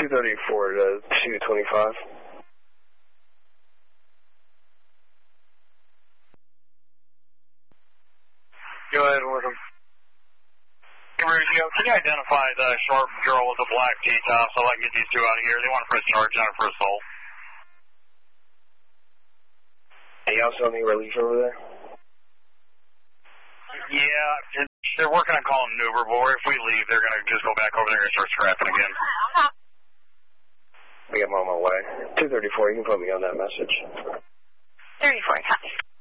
234 to 225. Go ahead, Wickham. Mauricio, can you identify the short girl with the black T-top so I can get these two out of here? They want to press charge on her for assault. Hey, y'all still need relief over there? Yeah, they're working on calling an Uber, but if we leave, they're going to just go back over there and start scrapping again. I got them on my way. 234, you can put me on that message. 34, copy.